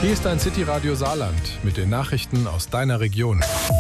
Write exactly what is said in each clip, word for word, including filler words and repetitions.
Hier ist ein City-Radio Saarland mit den Nachrichten aus deiner Region.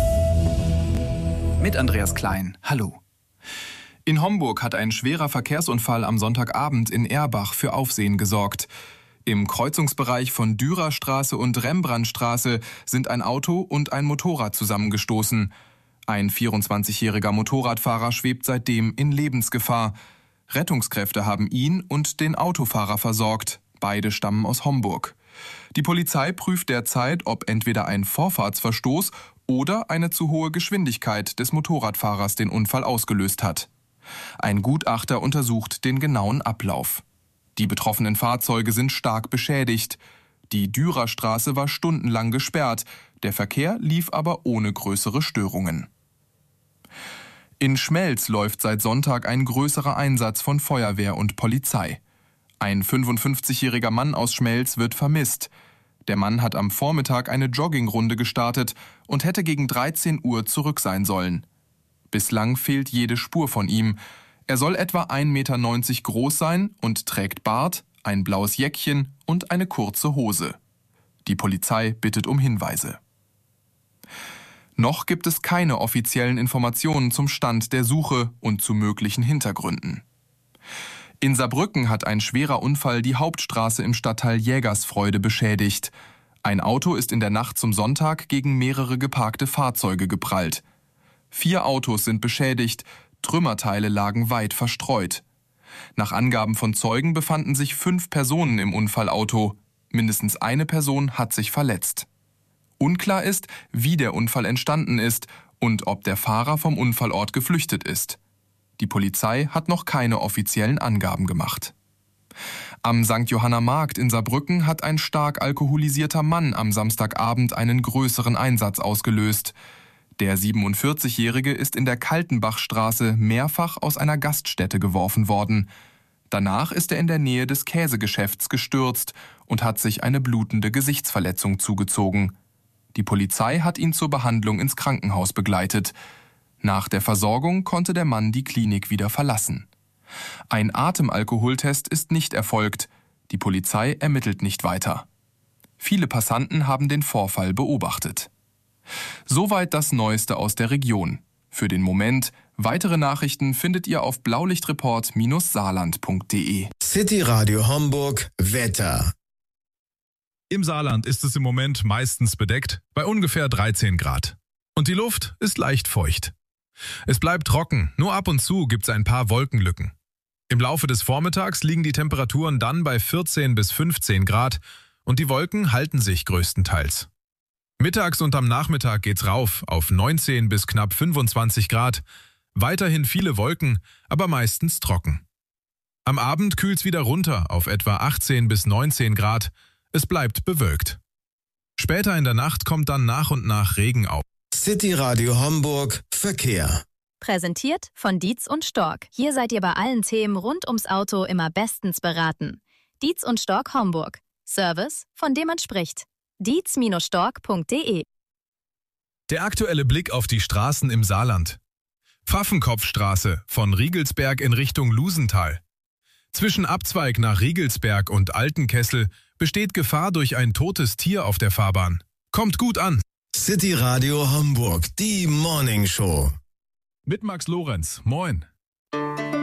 Mit Andreas Klein. Hallo. In Homburg hat ein schwerer Verkehrsunfall am Sonntagabend in Erbach für Aufsehen gesorgt. Im Kreuzungsbereich von Dürerstraße und Rembrandtstraße sind ein Auto und ein Motorrad zusammengestoßen. Ein vierundzwanzigjähriger Motorradfahrer schwebt seitdem in Lebensgefahr. Rettungskräfte haben ihn und den Autofahrer versorgt. Beide stammen aus Homburg. Die Polizei prüft derzeit, ob entweder ein Vorfahrtsverstoß oder eine zu hohe Geschwindigkeit des Motorradfahrers den Unfall ausgelöst hat. Ein Gutachter untersucht den genauen Ablauf. Die betroffenen Fahrzeuge sind stark beschädigt. Die Dürerstraße war stundenlang gesperrt, der Verkehr lief aber ohne größere Störungen. In Schmelz läuft seit Sonntag ein größerer Einsatz von Feuerwehr und Polizei. Ein fünfundfünfzigjähriger Mann aus Schmelz wird vermisst. Der Mann hat am Vormittag eine Joggingrunde gestartet und hätte gegen dreizehn Uhr zurück sein sollen. Bislang fehlt jede Spur von ihm. Er soll etwa ein Meter neunzig groß sein und trägt Bart, ein blaues Jäckchen und eine kurze Hose. Die Polizei bittet um Hinweise. Noch gibt es keine offiziellen Informationen zum Stand der Suche und zu möglichen Hintergründen. In Saarbrücken hat ein schwerer Unfall die Hauptstraße im Stadtteil Jägersfreude beschädigt. Ein Auto ist in der Nacht zum Sonntag gegen mehrere geparkte Fahrzeuge geprallt. Vier Autos sind beschädigt, Trümmerteile lagen weit verstreut. Nach Angaben von Zeugen befanden sich fünf Personen im Unfallauto. Mindestens eine Person hat sich verletzt. Unklar ist, wie der Unfall entstanden ist und ob der Fahrer vom Unfallort geflüchtet ist. Die Polizei hat noch keine offiziellen Angaben gemacht. Am Sankt Johanna Markt in Saarbrücken hat ein stark alkoholisierter Mann am Samstagabend einen größeren Einsatz ausgelöst. Der siebenundvierzigjährige ist in der Kaltenbachstraße mehrfach aus einer Gaststätte geworfen worden. Danach ist er in der Nähe des Käsegeschäfts gestürzt und hat sich eine blutende Gesichtsverletzung zugezogen. Die Polizei hat ihn zur Behandlung ins Krankenhaus begleitet. Nach der Versorgung konnte der Mann die Klinik wieder verlassen. Ein Atemalkoholtest ist nicht erfolgt. Die Polizei ermittelt nicht weiter. Viele Passanten haben den Vorfall beobachtet. Soweit das Neueste aus der Region. Für den Moment, weitere Nachrichten findet ihr auf blaulichtreport saarland punkt de. City Radio Homburg Wetter. Im Saarland ist es im Moment meistens bedeckt, bei ungefähr dreizehn Grad. Und die Luft ist leicht feucht. Es bleibt trocken, nur ab und zu gibt es ein paar Wolkenlücken. Im Laufe des Vormittags liegen die Temperaturen dann bei vierzehn bis fünfzehn Grad und die Wolken halten sich größtenteils. Mittags und am Nachmittag geht's rauf auf neunzehn bis knapp fünfundzwanzig Grad. Weiterhin viele Wolken, aber meistens trocken. Am Abend kühlt's wieder runter auf etwa achtzehn bis neunzehn Grad. Es bleibt bewölkt. Später in der Nacht kommt dann nach und nach Regen auf. City Radio Homburg Verkehr. Präsentiert von Dietz und Stork. Hier seid ihr bei allen Themen rund ums Auto immer bestens beraten. Dietz und Stork Homburg. Service, von dem man spricht. dietz Stork punkt de. Der aktuelle Blick auf die Straßen im Saarland. Pfaffenkopfstraße von Riegelsberg in Richtung Lusental. Zwischen Abzweig nach Riegelsberg und Altenkessel besteht Gefahr durch ein totes Tier auf der Fahrbahn. Kommt gut an! City Radio Homburg, die Morning Show. Mit Max Lorenz. Moin.